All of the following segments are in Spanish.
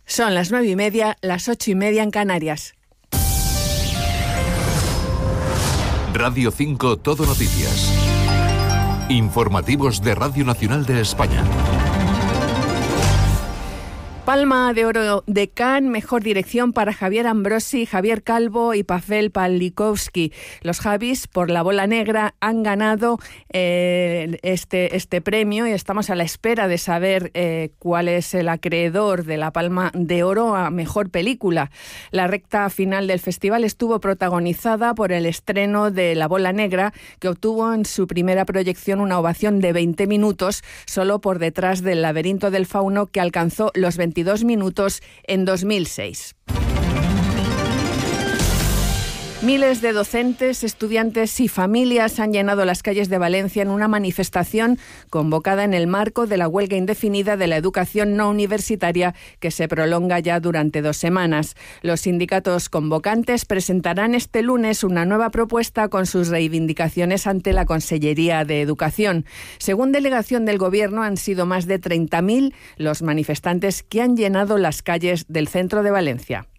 Son las 9:30, las 8:30 en Canarias. Radio 5 Todo Noticias. Informativos de Radio Nacional de España. Palma de Oro de Cannes, mejor dirección para Javier Ambrosi, Javier Calvo y Pavel Pawlikowski. Los Javis, por La Bola Negra, han ganado este premio y estamos a la espera de saber cuál es el acreedor de la Palma de Oro a mejor película. La recta final del festival estuvo protagonizada por el estreno de La Bola Negra, que obtuvo en su primera proyección una ovación de 20 minutos, solo por detrás del Laberinto del Fauno, que alcanzó los 22 minutos en 2006. Miles de docentes, estudiantes y familias han llenado las calles de Valencia en una manifestación convocada en el marco de la huelga indefinida de la educación no universitaria, que se prolonga ya durante 2 semanas. Los sindicatos convocantes presentarán este lunes una nueva propuesta con sus reivindicaciones ante la Consellería de Educación. Según delegación del Gobierno, han sido más de 30.000 los manifestantes que han llenado las calles del centro de Valencia.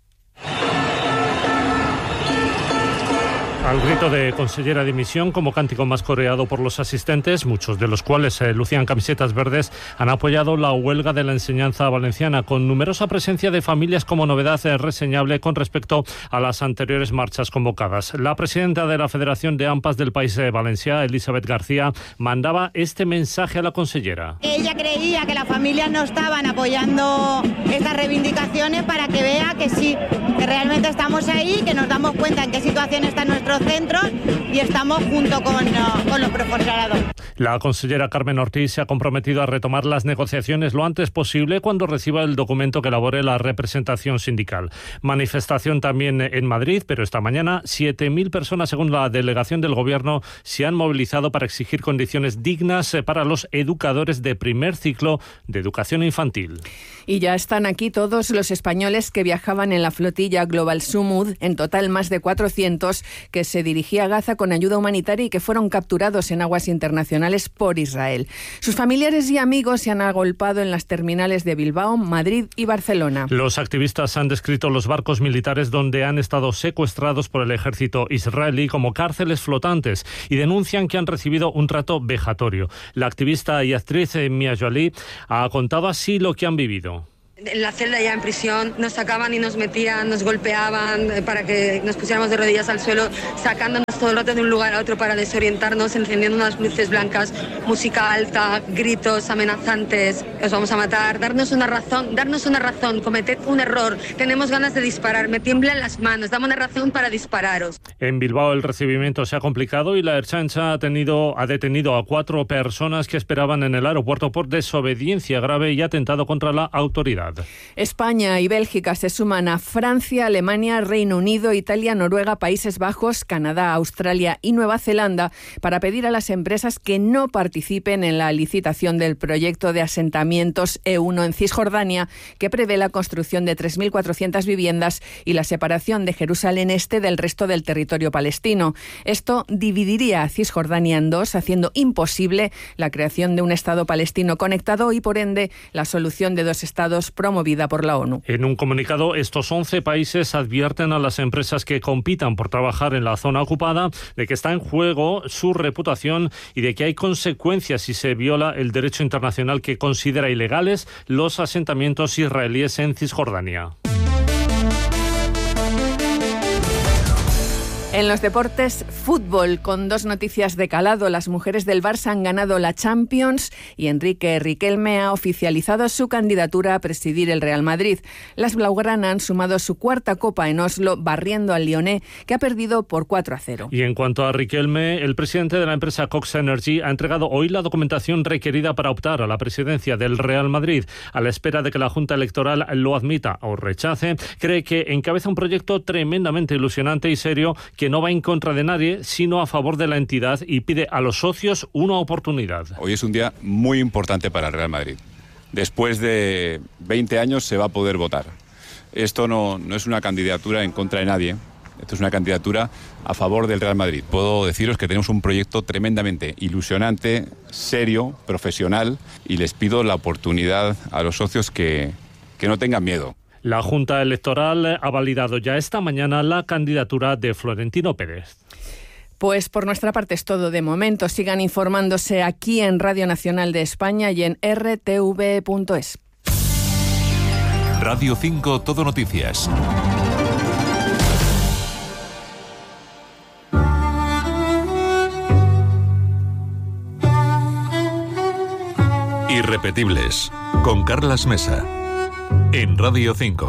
Al grito de consellera de dimisión, como cántico más coreado por los asistentes, muchos de los cuales lucían camisetas verdes, han apoyado la huelga de la enseñanza valenciana, con numerosa presencia de familias como novedad reseñable con respecto a las anteriores marchas convocadas. La presidenta de la Federación de AMPAs del País Valencià, Elisabet García, mandaba este mensaje a la consellera. Ella creía que las familias no estaban apoyando estas reivindicaciones, para que vea que sí, que realmente estamos ahí, que nos damos cuenta en qué situación está nuestro centros y estamos junto con los profesorados. La consellera Carmen Ortiz se ha comprometido a retomar las negociaciones lo antes posible cuando reciba el documento que elabore la representación sindical. Manifestación también en Madrid, pero esta mañana 7.000 personas, según la delegación del Gobierno, se han movilizado para exigir condiciones dignas para los educadores de primer ciclo de educación infantil. Y ya están aquí todos los españoles que viajaban en la flotilla Global Sumud, en total más de 400, que se dirigía a Gaza con ayuda humanitaria y que fueron capturados en aguas internacionales por Israel. Sus familiares y amigos se han agolpado en las terminales de Bilbao, Madrid y Barcelona. Los activistas han descrito los barcos militares donde han estado secuestrados por el ejército israelí como cárceles flotantes y denuncian que han recibido un trato vejatorio. La activista y actriz Mia Jolie ha contado así lo que han vivido. En la celda ya en prisión nos sacaban y nos metían, nos golpeaban para que nos pusiéramos de rodillas al suelo, sacándonos todo el rato de un lugar a otro para desorientarnos, encendiendo unas luces blancas, música alta, gritos amenazantes, os vamos a matar, darnos una razón, cometed un error, tenemos ganas de disparar, me tiemblan las manos, dame una razón para dispararos. En Bilbao el recibimiento se ha complicado y la Ertzaintza ha detenido a 4 personas que esperaban en el aeropuerto por desobediencia grave y atentado contra la autoridad. España y Bélgica se suman a Francia, Alemania, Reino Unido, Italia, Noruega, Países Bajos, Canadá, Australia y Nueva Zelanda para pedir a las empresas que no participen en la licitación del proyecto de asentamientos E1 en Cisjordania, que prevé la construcción de 3.400 viviendas y la separación de Jerusalén Este del resto del territorio palestino. Esto dividiría a Cisjordania en 2, haciendo imposible la creación de un Estado palestino conectado y, por ende, la solución de 2 estados promovida por la ONU. En un comunicado, estos 11 países advierten a las empresas que compitan por trabajar en la zona ocupada de que está en juego su reputación y de que hay consecuencias si se viola el derecho internacional que considera ilegales los asentamientos israelíes en Cisjordania. En los deportes, fútbol, con 2 noticias de calado. Las mujeres del Barça han ganado la Champions y Enrique Riquelme ha oficializado su candidatura a presidir el Real Madrid. Las blaugrana han sumado su 4ª Copa en Oslo, barriendo al Lyonnais, que ha perdido por 4-0. Y en cuanto a Riquelme, el presidente de la empresa Cox Energy ha entregado hoy la documentación requerida para optar a la presidencia del Real Madrid. A la espera de que la Junta Electoral lo admita o rechace, cree que encabeza un proyecto tremendamente ilusionante y serio que no va en contra de nadie, sino a favor de la entidad, y pide a los socios una oportunidad. Hoy es un día muy importante para el Real Madrid. Después de 20 años se va a poder votar. Esto no es una candidatura en contra de nadie. Esto es una candidatura a favor del Real Madrid. Puedo deciros que tenemos un proyecto tremendamente ilusionante, serio, profesional, y les pido la oportunidad a los socios que que no tengan miedo. La Junta Electoral ha validado ya esta mañana la candidatura de Florentino Pérez. Pues por nuestra parte es todo de momento. Sigan informándose aquí en Radio Nacional de España y en rtv.es. Radio 5 Todo Noticias. Irrepetibles, con Carlas Mesa, en Radio 5.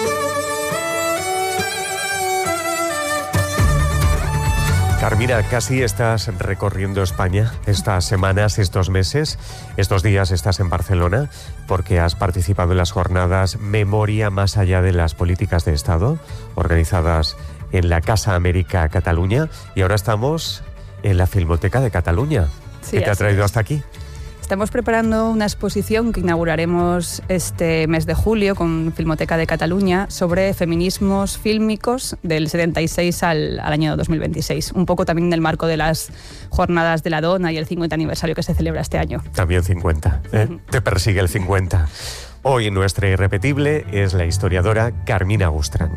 Carmina, casi estás recorriendo España estas semanas, estos meses. Estos días estás en Barcelona porque has participado en las jornadas Memoria más allá de las políticas de Estado, organizadas en la Casa América Cataluña, y ahora estamos en la Filmoteca de Cataluña. Sí, ¿Qué te ha traído hasta aquí? Estamos preparando una exposición que inauguraremos este mes de julio con Filmoteca de Cataluña sobre feminismos fílmicos del 76 al año 2026. Un poco también en el marco de las jornadas de la Dona y el 50 aniversario que se celebra este año. También 50, Te persigue el 50. Hoy nuestra irrepetible es la historiadora Carmina Gustran.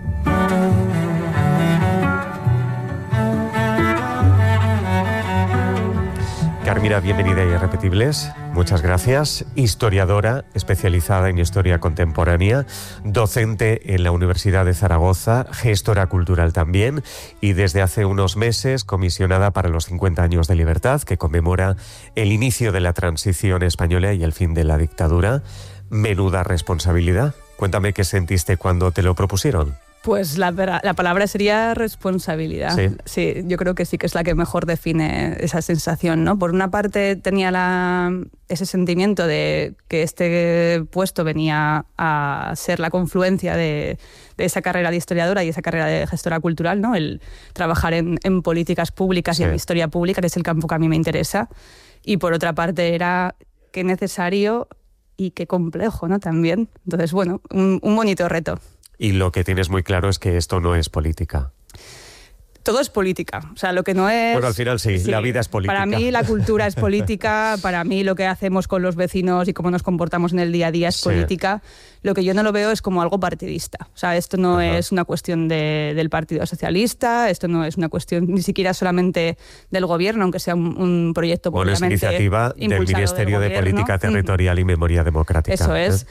Carmina, bienvenida a Irrepetibles. Muchas gracias. Historiadora especializada en historia contemporánea, docente en la Universidad de Zaragoza, gestora cultural también, y desde hace unos meses comisionada para los 50 años de libertad, que conmemora el inicio de la transición española y el fin de la dictadura. Menuda responsabilidad. Cuéntame qué sentiste cuando te lo propusieron. Pues la palabra sería responsabilidad. Sí, yo creo que sí que es la que mejor define esa sensación, ¿no? Por una parte tenía ese sentimiento de que este puesto venía a ser la confluencia de esa carrera de historiadora y esa carrera de gestora cultural, ¿no? El trabajar en políticas públicas y en historia pública, que es el campo que a mí me interesa. Y por otra parte era qué necesario y qué complejo, ¿no? También. Entonces, bueno, un bonito reto. Y lo que tienes muy claro es que esto no es política. Todo es política. O sea, lo que no es... Bueno, al final sí, la vida es política. Para mí la cultura es política, para mí lo que hacemos con los vecinos y cómo nos comportamos en el día a día es política. Lo que yo no lo veo es como algo partidista. O sea, esto no es una cuestión del Partido Socialista, esto no es una cuestión ni siquiera solamente del gobierno, aunque sea un proyecto públicamente es iniciativa del Ministerio de Política Territorial y Memoria Democrática. Eso es.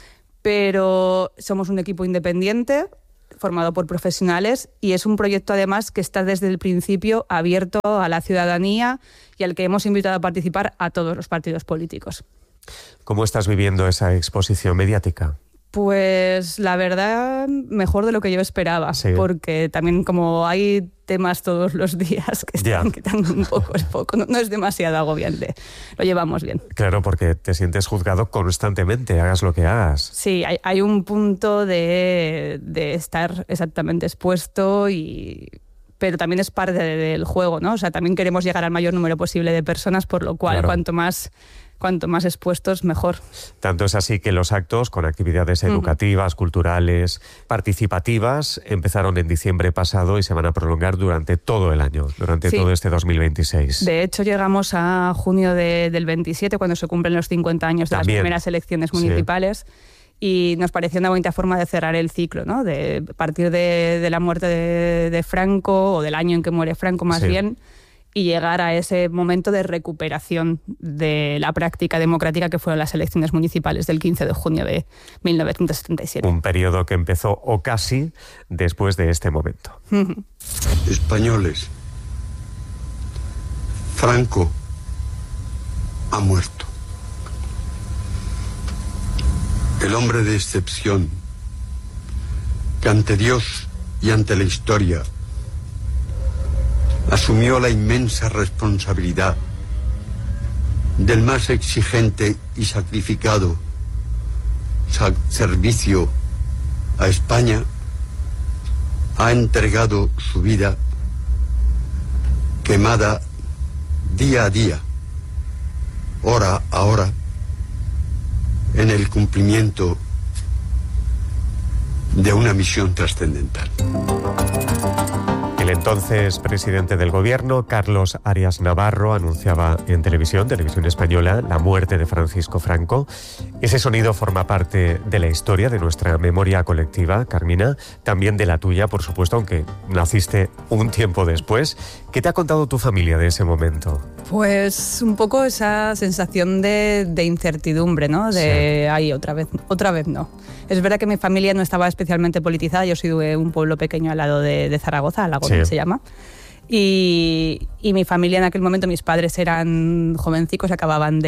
Pero somos un equipo independiente, formado por profesionales, y es un proyecto además que está desde el principio abierto a la ciudadanía y al que hemos invitado a participar a todos los partidos políticos. ¿Cómo estás viviendo esa exposición mediática? Pues la verdad, mejor de lo que yo esperaba, porque también como hay temas todos los días que están quitando un poco, es poco, no es demasiado agobiante, lo llevamos bien. Claro, porque te sientes juzgado constantemente, hagas lo que hagas. Sí, hay un punto de estar exactamente expuesto pero también es parte del juego, ¿no? O sea, también queremos llegar al mayor número posible de personas, por lo cual cuanto más expuestos, mejor. Tanto es así que los actos con actividades educativas, culturales, participativas, empezaron en diciembre pasado y se van a prolongar durante todo el año, durante todo este 2026. De hecho, llegamos a junio del 27, cuando se cumplen los 50 años de las primeras elecciones municipales. Y nos pareció una bonita forma de cerrar el ciclo, ¿no? De partir de la muerte de Franco, o del año en que muere Franco más bien, y llegar a ese momento de recuperación de la práctica democrática que fueron las elecciones municipales del 15 de junio de 1977. Un periodo que empezó o casi después de este momento. Españoles, Franco ha muerto. El hombre de excepción, que ante Dios y ante la historia asumió la inmensa responsabilidad del más exigente y sacrificado servicio a España, ha entregado su vida quemada día a día, hora a hora, en el cumplimiento de una misión trascendental. El entonces presidente del gobierno, Carlos Arias Navarro, anunciaba en televisión española, la muerte de Francisco Franco. Ese sonido forma parte de la historia, de nuestra memoria colectiva, Carmina, también de la tuya, por supuesto, aunque naciste un tiempo después. ¿Qué te ha contado tu familia de ese momento? Pues un poco esa sensación de incertidumbre, ¿no? De, ay, otra vez no. Es verdad que mi familia no estaba especialmente politizada, yo soy de un pueblo pequeño al lado de Zaragoza, Alagón se llama, y mi familia en aquel momento, mis padres eran jovencicos, estaban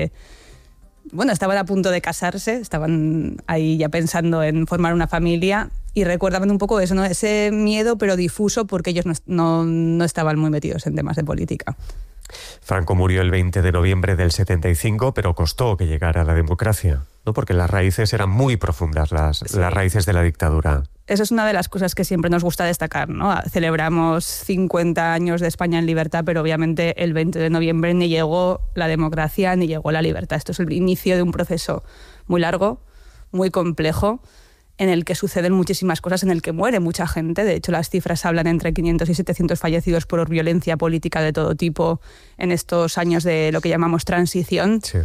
a punto de casarse, estaban ahí ya pensando en formar una familia y recuerdan un poco eso, ¿no? Ese miedo pero difuso porque ellos no estaban muy metidos en temas de política. Franco murió el 20 de noviembre del 75, pero costó que llegara la democracia, ¿no? Porque las raíces eran muy profundas, las raíces de la dictadura. Eso es una de las cosas que siempre nos gusta destacar, ¿no? Celebramos 50 años de España en libertad, pero obviamente el 20 de noviembre ni llegó la democracia ni llegó la libertad. Esto es el inicio de un proceso muy largo, muy complejo, en el que suceden muchísimas cosas, en el que muere mucha gente. De hecho, las cifras hablan entre 500 y 700 fallecidos por violencia política de todo tipo en estos años de lo que llamamos transición. Sí.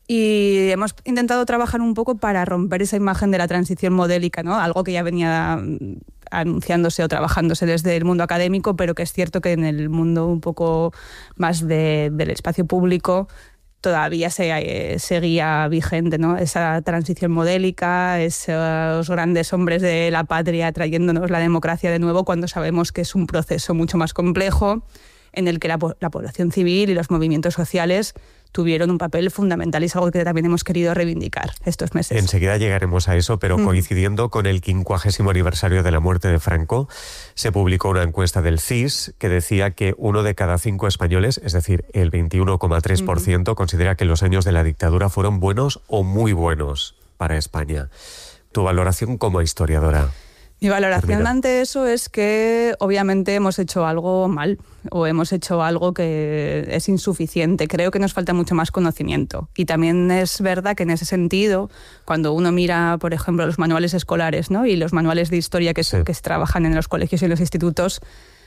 Y hemos intentado trabajar un poco para romper esa imagen de la transición modélica, ¿no? Algo que ya venía anunciándose o trabajándose desde el mundo académico, pero que es cierto que en el mundo un poco más del espacio público todavía seguía vigente, ¿no? Esa transición modélica, esos grandes hombres de la patria trayéndonos la democracia de nuevo, cuando sabemos que es un proceso mucho más complejo en el que la población civil y los movimientos sociales tuvieron un papel fundamental y es algo que también hemos querido reivindicar estos meses. Enseguida llegaremos a eso, pero coincidiendo con el 50º aniversario de la muerte de Franco, se publicó una encuesta del CIS que decía que 1 de cada 5 españoles, es decir, el 21,3%, considera que los años de la dictadura fueron buenos o muy buenos para España. ¿Tu valoración como historiadora? Mi valoración ante eso es que obviamente hemos hecho algo mal o hemos hecho algo que es insuficiente. Creo que nos falta mucho más conocimiento. Y también es verdad que en ese sentido, cuando uno mira, por ejemplo, los manuales escolares, ¿no? Y los manuales de historia que se trabajan en los colegios y en los institutos,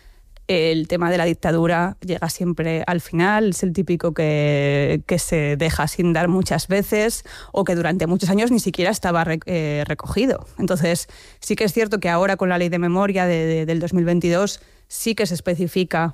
el tema de la dictadura llega siempre al final, es el típico que se deja sin dar muchas veces o que durante muchos años ni siquiera estaba recogido. Entonces, sí que es cierto que ahora con la Ley de Memoria del 2022 sí que se especifica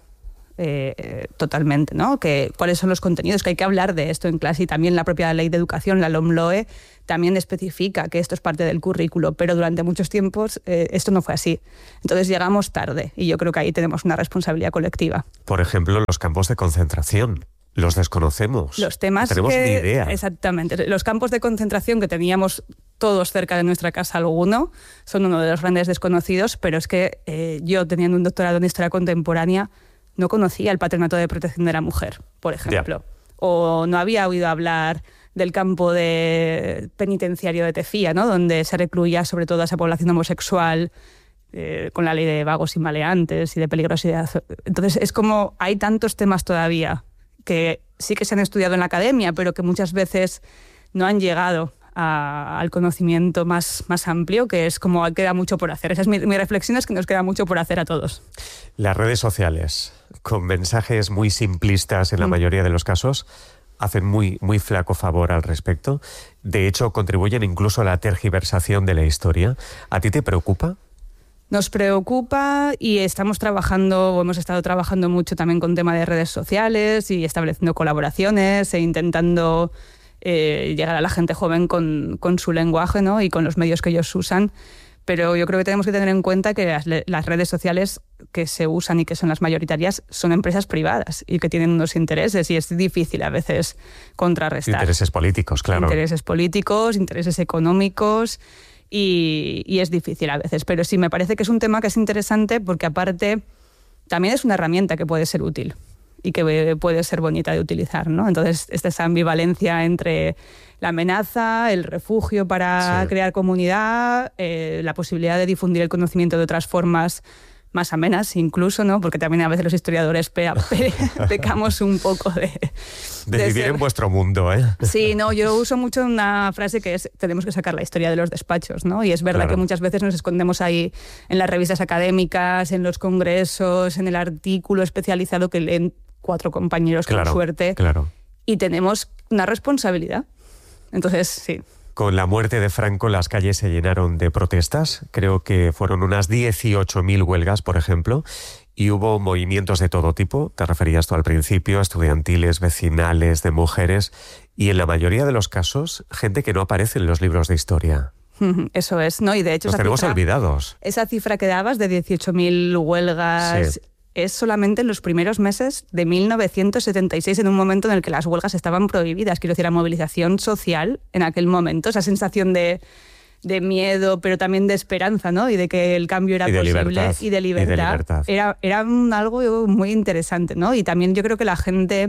totalmente, ¿no? Cuáles son los contenidos, que hay que hablar de esto en clase, y también la propia Ley de Educación, la LOMLOE, también especifica que esto es parte del currículo, pero durante muchos tiempos esto no fue así. Entonces llegamos tarde y yo creo que ahí tenemos una responsabilidad colectiva. Por ejemplo, los campos de concentración. Los desconocemos. Los temas no tenemos ni idea. Exactamente. Los campos de concentración que teníamos todos cerca de nuestra casa, alguno, son uno de los grandes desconocidos, pero es que yo, teniendo un doctorado en Historia Contemporánea, no conocía el Patronato de Protección de la Mujer, por ejemplo. O no había oído hablar del campo penitenciario de Tefía, ¿no? Donde se recluía sobre todo a esa población homosexual, con la ley de vagos y maleantes y de peligrosidad. Entonces es como hay tantos temas todavía que sí que se han estudiado en la academia, pero que muchas veces no han llegado al conocimiento más amplio, que es como queda mucho por hacer. Esa es mi reflexión, es que nos queda mucho por hacer a todos. Las redes sociales, con mensajes muy simplistas en la mayoría de los casos, hacen muy, muy flaco favor al respecto. De hecho, contribuyen incluso a la tergiversación de la historia. ¿A ti te preocupa? Nos preocupa y hemos estado trabajando mucho también con tema de redes sociales y estableciendo colaboraciones e intentando llegar a la gente joven con su lenguaje, ¿no? Y con los medios que ellos usan. Pero yo creo que tenemos que tener en cuenta que las redes sociales que se usan y que son las mayoritarias son empresas privadas y que tienen unos intereses y es difícil a veces contrarrestar. Intereses políticos, claro. Intereses políticos, intereses económicos y es difícil a veces. Pero sí, me parece que es un tema que es interesante porque aparte también es una herramienta que puede ser útil y que puede ser bonita de utilizar, ¿no? Entonces, esa ambivalencia entre la amenaza, el refugio para crear comunidad, la posibilidad de difundir el conocimiento de otras formas más amenas incluso, ¿no? Porque también a veces los historiadores pecamos un poco de vivir ser... en vuestro mundo, ¿eh? Sí, no, yo uso mucho una frase que es: tenemos que sacar la historia de los despachos, ¿no? Y es verdad que muchas veces nos escondemos ahí en las revistas académicas, en los congresos, en el artículo especializado que leen 4 compañeros con suerte. Claro. Y tenemos una responsabilidad. Entonces, sí. Con la muerte de Franco, las calles se llenaron de protestas. Creo que fueron unas 18.000 huelgas, por ejemplo, y hubo movimientos de todo tipo. Te referías tú al principio, estudiantiles, vecinales, de mujeres, y en la mayoría de los casos, gente que no aparece en los libros de historia. Eso es, ¿no? Y de hecho, los tenemos olvidados. Esa cifra que dabas de 18.000 huelgas... Sí. Es solamente en los primeros meses de 1976, en un momento en el que las huelgas estaban prohibidas. Quiero decir, la movilización social en aquel momento, esa sensación de miedo, pero también de esperanza, ¿no? Y de que el cambio era posible. Y de libertad. Era algo muy interesante, ¿no? Y también yo creo que la gente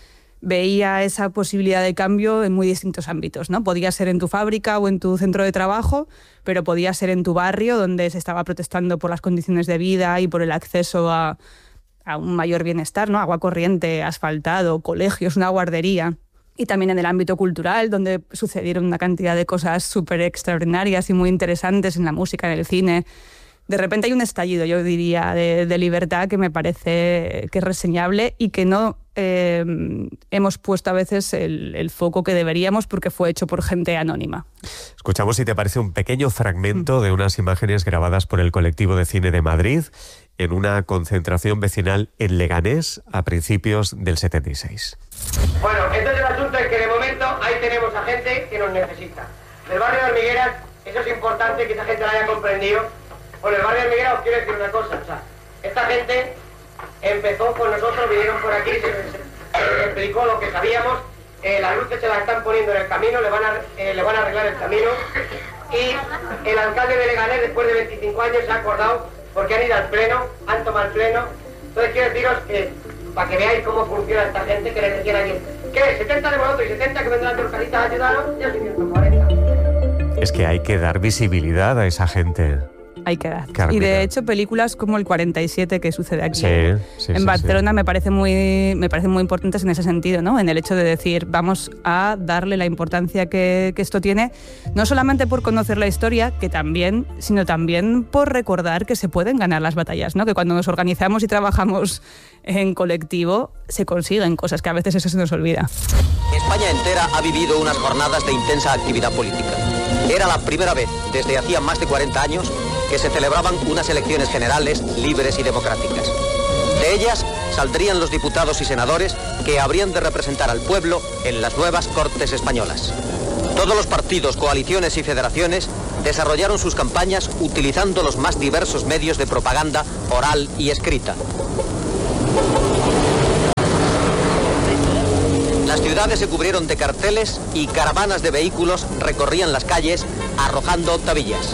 veía esa posibilidad de cambio en muy distintos ámbitos, ¿no? Podía ser en tu fábrica o en tu centro de trabajo, pero podía ser en tu barrio, donde se estaba protestando por las condiciones de vida y por el acceso a un mayor bienestar, ¿no? Agua corriente, asfaltado, colegios, una guardería. Y también en el ámbito cultural, donde sucedieron una cantidad de cosas súper extraordinarias y muy interesantes en la música, en el cine. De repente hay un estallido, yo diría, de libertad que me parece que es reseñable y que no hemos puesto a veces el foco que deberíamos, porque fue hecho por gente anónima. Escuchamos, si te parece, un pequeño fragmento de unas imágenes grabadas por el Colectivo de Cine de Madrid en una concentración vecinal en Leganés a principios del 76. Bueno, entonces el asunto es que de momento ahí tenemos a gente que nos necesita. Del barrio de Hormigueras, eso es importante que esa gente lo haya comprendido. Bueno, el barrio de Hormigueras os quiero decir una cosa, o sea, esta gente empezó con nosotros, vinieron por aquí, se explicó lo que sabíamos, las luces se las están poniendo en el camino, le van a arreglar el camino, y el alcalde de Leganés, después de 25 años, se ha acordado, porque han ido al pleno, han tomado el pleno. Entonces quiero deciros que, para que veáis cómo funciona esta gente, que les decían allí, ¿qué? 70 de vosotros y 70 que vendrán de los casitas a ayudaros, ya se 40. Es que hay que dar visibilidad a esa gente. Hay que dar. Y de hecho, películas como el 47, que sucede aquí en Barcelona, me parecen muy importantes en ese sentido, ¿no? En el hecho de decir, vamos a darle la importancia que esto tiene, no solamente por conocer la historia, que también, sino también por recordar que se pueden ganar las batallas, ¿no? Que cuando nos organizamos y trabajamos en colectivo, se consiguen cosas, que a veces eso se nos olvida. España entera ha vivido unas jornadas de intensa actividad política. Era la primera vez, desde hacía más de 40 años, que se celebraban unas elecciones generales libres y democráticas. De ellas saldrían los diputados y senadores que habrían de representar al pueblo en las nuevas Cortes españolas. Todos los partidos, coaliciones y federaciones desarrollaron sus campañas utilizando los más diversos medios de propaganda oral y escrita. Las ciudades se cubrieron de carteles y caravanas de vehículos recorrían las calles arrojando octavillas.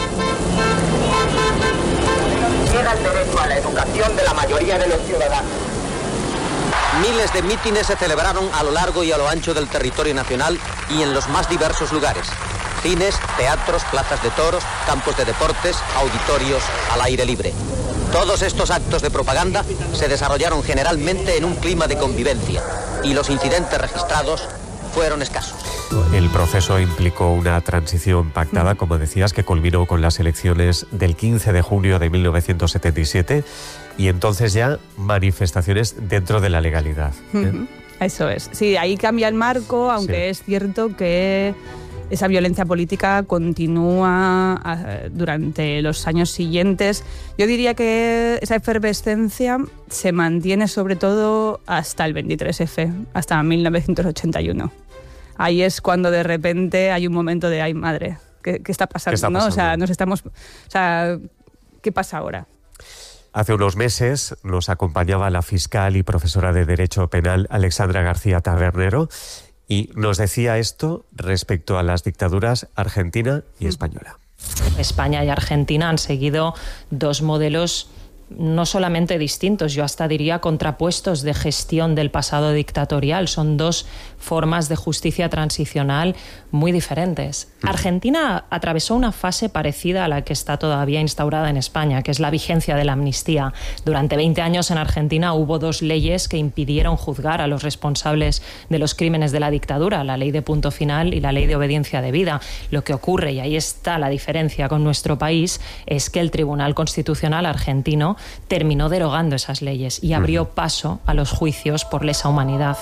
Llega el derecho a la educación de la mayoría de los ciudadanos. Miles de mítines se celebraron a lo largo y a lo ancho del territorio nacional y en los más diversos lugares. Cines, teatros, plazas de toros, campos de deportes, auditorios al aire libre. Todos estos actos de propaganda se desarrollaron generalmente en un clima de convivencia y los incidentes registrados fueron escasos. El proceso implicó una transición pactada, como decías, que culminó con las elecciones del 15 de junio de 1977 y entonces ya manifestaciones dentro de la legalidad. Eso es. Sí, ahí cambia el marco, aunque es cierto que esa violencia política continúa durante los años siguientes. Yo diría que esa efervescencia se mantiene sobre todo hasta el 23F, hasta 1981. Ahí es cuando de repente hay un momento de ¡ay, madre! ¿Qué está pasando? ¿Qué está pasando? ¿No? O sea, ¿qué pasa ahora? Hace unos meses nos acompañaba la fiscal y profesora de Derecho Penal Alexandra García Tabernero y nos decía esto respecto a las dictaduras argentina y española. España y Argentina han seguido dos modelos no solamente distintos, yo hasta diría contrapuestos de gestión del pasado dictatorial. Son dos formas de justicia transicional muy diferentes. Argentina atravesó una fase parecida a la que está todavía instaurada en España, que es la vigencia de la amnistía. Durante 20 años en Argentina hubo dos leyes que impidieron juzgar a los responsables de los crímenes de la dictadura, la ley de punto final y la ley de obediencia debida. Lo que ocurre, y ahí está la diferencia con nuestro país, es que el Tribunal Constitucional argentino terminó derogando esas leyes y abrió paso a los juicios por lesa humanidad.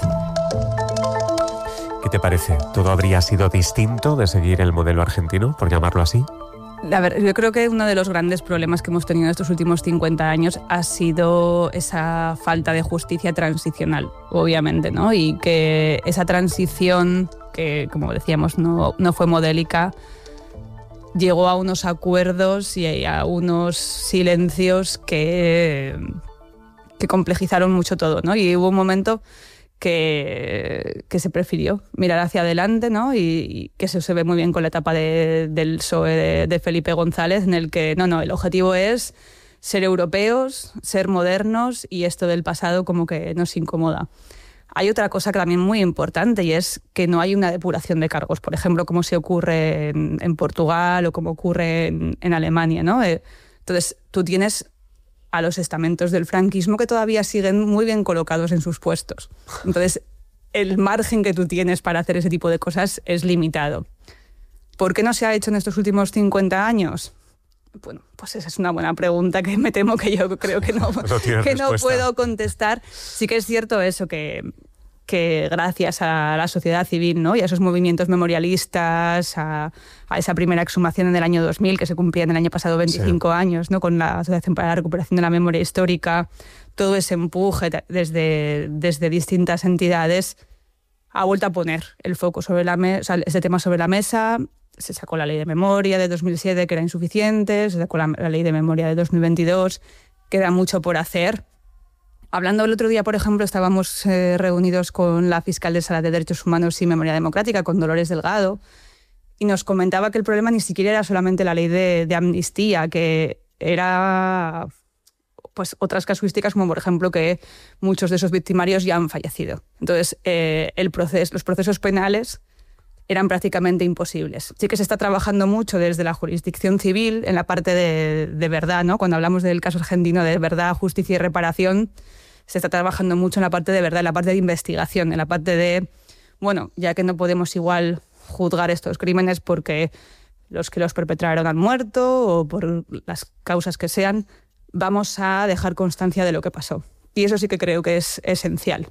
¿Qué te parece? ¿Todo habría sido distinto de seguir el modelo argentino, por llamarlo así? A ver, yo creo que uno de los grandes problemas que hemos tenido en estos últimos 50 años ha sido esa falta de justicia transicional, obviamente, ¿no? Y que esa transición, que como decíamos no fue modélica, llegó a unos acuerdos y a unos silencios que complejizaron mucho todo, ¿no? Y hubo un momento que se prefirió mirar hacia adelante, ¿no? Y que eso se ve muy bien con la etapa del PSOE de Felipe González, en el que el objetivo es ser europeos, ser modernos, y esto del pasado como que nos incomoda. Hay otra cosa que también muy importante, y es que no hay una depuración de cargos, por ejemplo, como se ocurre en Portugal o como ocurre en Alemania, ¿no? Entonces, tú tienes a los estamentos del franquismo que todavía siguen muy bien colocados en sus puestos. Entonces, el margen que tú tienes para hacer ese tipo de cosas es limitado. ¿Por qué no se ha hecho en estos últimos 50 años? Bueno, pues esa es una buena pregunta que me temo que yo creo que no puedo contestar. Sí que es cierto eso, que gracias a la sociedad civil, ¿no? Y a esos movimientos memorialistas, a esa primera exhumación en el año 2000, que se cumplía en el año pasado 25 años, ¿no? Con la Asociación para la Recuperación de la Memoria Histórica, todo ese empuje desde distintas entidades ha vuelto a poner el foco sobre ese tema sobre la mesa. Se sacó la ley de memoria de 2007, que era insuficiente, se sacó la ley de memoria de 2022, queda mucho por hacer. Hablando el otro día, por ejemplo, estábamos reunidos con la fiscal de Sala de Derechos Humanos y Memoria Democrática, con Dolores Delgado, y nos comentaba que el problema ni siquiera era solamente la ley de amnistía, que era pues otras casuísticas, como por ejemplo que muchos de esos victimarios ya han fallecido. Entonces, los procesos penales eran prácticamente imposibles. Sí que se está trabajando mucho desde la jurisdicción civil en la parte de verdad, ¿no? Cuando hablamos del caso argentino de verdad, justicia y reparación, se está trabajando mucho en la parte de verdad, en la parte de investigación, en la parte de, ya que no podemos igual juzgar estos crímenes porque los que los perpetraron han muerto o por las causas que sean, vamos a dejar constancia de lo que pasó. Y eso sí que creo que es esencial.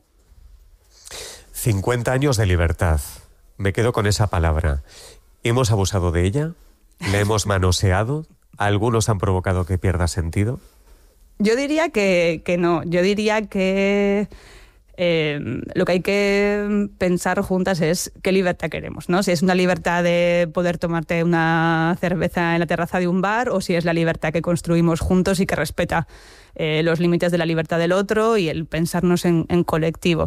50 años de libertad. Me quedo con esa palabra. ¿Hemos abusado de ella? ¿La hemos manoseado? ¿Algunos han provocado que pierda sentido? Yo diría que no. Yo diría que lo que hay que pensar juntas es qué libertad queremos, ¿no? Si es una libertad de poder tomarte una cerveza en la terraza de un bar, o si es la libertad que construimos juntos y que respeta los límites de la libertad del otro y el pensarnos en colectivo.